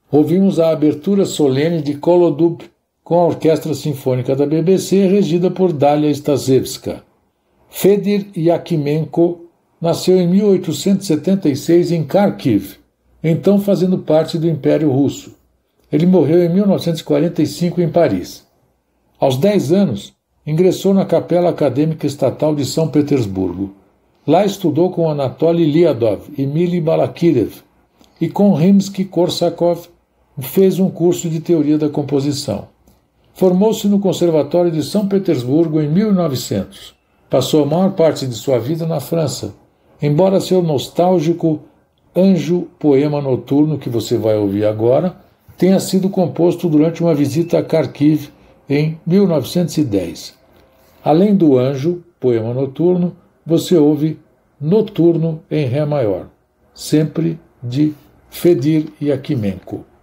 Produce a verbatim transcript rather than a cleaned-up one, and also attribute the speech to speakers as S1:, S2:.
S1: Ouvimos a abertura solene de Kolodub, com a Orquestra Sinfônica da B B C, regida por Dália Stasevska. Fedir Yakimenko nasceu em mil oitocentos e setenta e seis em Kharkiv, então fazendo parte do Império Russo. Ele morreu em mil novecentos e quarenta e cinco em Paris. Aos dez anos, ingressou na Capela Acadêmica Estatal de São Petersburgo. Lá estudou com Anatoly Liadov e Mily Balakirev, e com Rimsky-Korsakov fez um curso de teoria da composição. Formou-se no Conservatório de São Petersburgo em mil e novecentos. Passou a maior parte de sua vida na França, embora seu nostálgico Anjo, poema noturno que você vai ouvir agora, tenha sido composto durante uma visita a Kharkiv em mil novecentos e dez. Além do Anjo, poema noturno, você ouve Noturno em Ré maior, sempre de Fedir Yakimenko.